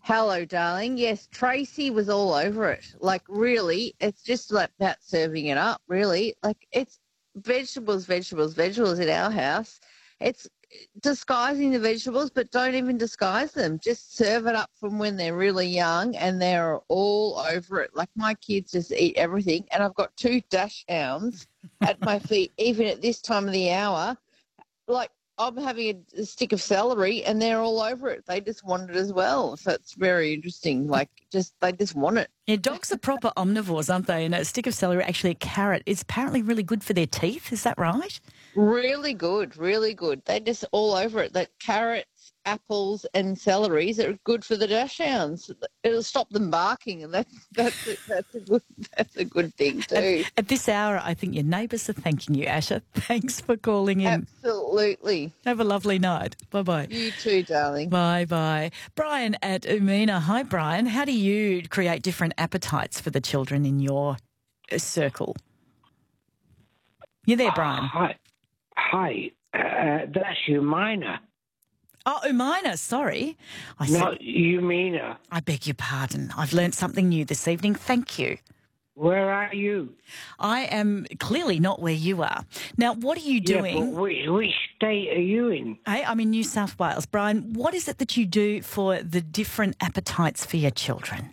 Hello, darling. Yes, Tracy was all over it. Like, really, it's just like about serving it up, really. Like, it's vegetables, vegetables, vegetables in our house. It's disguising the vegetables, but don't even disguise them. Just serve it up from when they're really young and they're all over it. Like, my kids just eat everything. And I've got two dash hounds at my feet, even at this time of the hour. Like, I'm having a stick of celery and they're all over it. They just want it as well. So it's very interesting. Like, they just want it. Yeah, dogs are proper omnivores, aren't they? And a stick of celery, actually a carrot, is apparently really good for their teeth. Is that right? Really good, really good. They just all over it. That carrots, apples, and celeries are good for the dachshunds. It'll stop them barking, and that's a good thing too. At this hour, I think your neighbours are thanking you, Asha. Thanks for calling in. Absolutely. Have a lovely night. Bye-bye. You too, darling. Bye-bye. Brian at Umina. Hi, Brian. How do you create different appetites for the children in your circle? You there, Brian? Hi. That's Umina. Oh, Umina, sorry. Not Umina. I beg your pardon. I've learnt something new this evening. Thank you. Where are you? I am clearly not where you are. Now, what are you doing? Yeah, but which state are you in? Hey, I'm in New South Wales. Brian, what is it that you do for the different appetites for your children?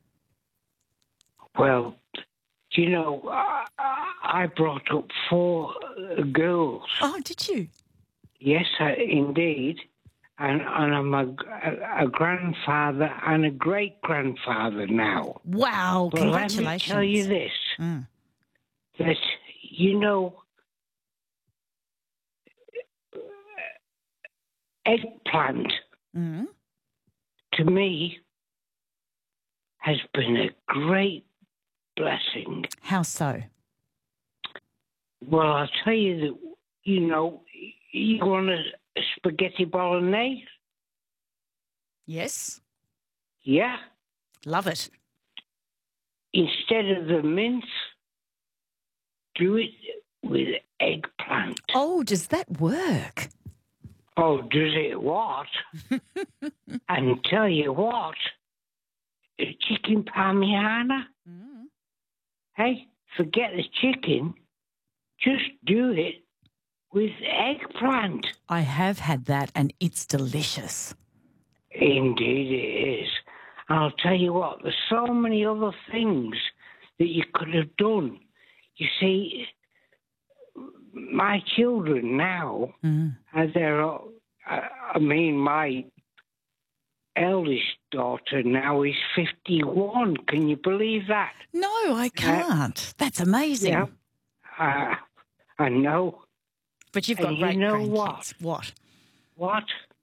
Well, you know, I brought up 4 girls. Oh, did you? Yes, indeed. And I'm a grandfather and a great-grandfather now. Wow, but congratulations. Let me tell you this, that, you know, eggplant, to me, has been a great blessing. How so? Well, I'll tell you that, you know, you want a spaghetti bolognese? Yes. Yeah. Love it. Instead of the mince, do it with eggplant. Oh, does that work? Oh, does it what? And tell you what, chicken parmigiana, hey, forget the chicken, just do it with eggplant. I have had that and it's delicious. Indeed it is. I'll tell you what, there's so many other things that you could have done. You see, my children now, my eldest daughter now is 51. Can you believe that? No, I can't. That's amazing. Yeah. I know. But you've got great grandkids. What? What?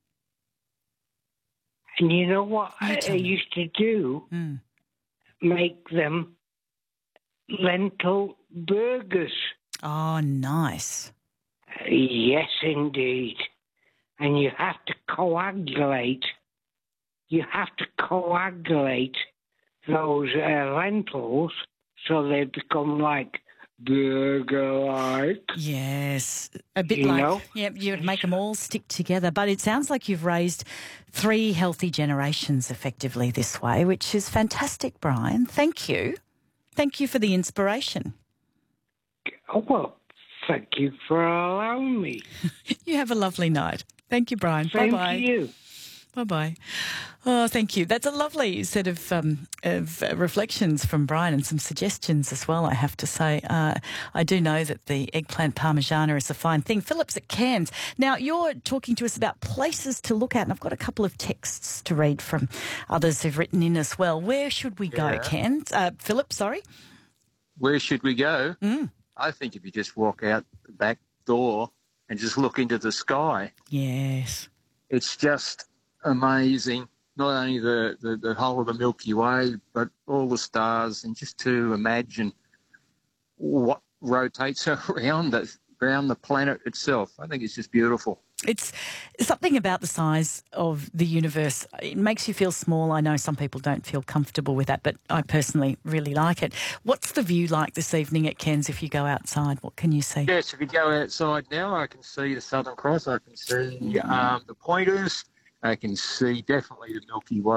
And you know what I used to do? Make them lentil burgers. Oh, nice. Yes, indeed. And you have to coagulate. You have to coagulate those lentils so they become like burger-like. Yes. A bit like, you'd make them all stick together. But it sounds like you've raised 3 healthy generations effectively this way, which is fantastic, Brian. Thank you. Thank you for the inspiration. Oh, well, thank you for allowing me. You have a lovely night. Thank you, Brian. Thank Bye-bye. you. Bye-bye. Oh, thank you. That's a lovely set of reflections from Brian and some suggestions as well, I have to say. I do know that the eggplant parmigiana is a fine thing. Philip's at Cairns. Now, you're talking to us about places to look at, and I've got a couple of texts to read from others who've written in as well. Where should we go, Cairns? Philip, sorry? Where should we go? I think if you just walk out the back door and just look into the sky. Yes. It's just amazing, not only the whole of the Milky Way, but all the stars, and just to imagine what rotates around the planet itself. I think it's just beautiful. It's something about the size of the universe. It makes you feel small. I know some people don't feel comfortable with that, but I personally really like it. What's the view like this evening at Cairns if you go outside? What can you see? Yes, if you go outside now, I can see the Southern Cross. I can see the pointers. I can see definitely the Milky Way.